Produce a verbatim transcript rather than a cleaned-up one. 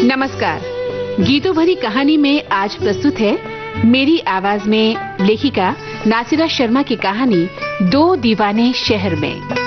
नमस्कार। गीतों भरी कहानी में आज प्रस्तुत है मेरी आवाज में लेखिका नासिरा शर्मा की कहानी दो दीवाने शहर में।